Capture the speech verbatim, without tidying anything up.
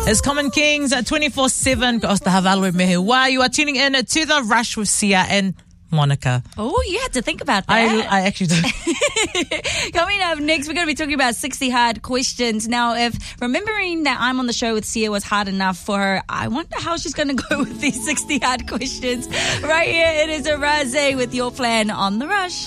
It's Common Kings at twenty-four seven. Ka osta hawalo mehe wā. You are tuning in to The Rush with Sia and Monica. Oh, you had to think about that. I, I actually did. Coming up next, we're going to be talking about sixty hard questions. Now, if remembering that I'm on the show with Sia was hard enough for her, I wonder how she's going to go with these sixty hard questions. Right here, it is Araze with Your Plan on The Rush.